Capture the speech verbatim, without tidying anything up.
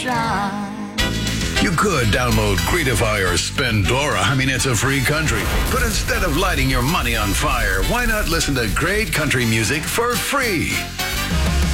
You could download Greetify or Spendora. I mean, it's a free country. But instead of lighting your money on fire, why not listen to great country music for free?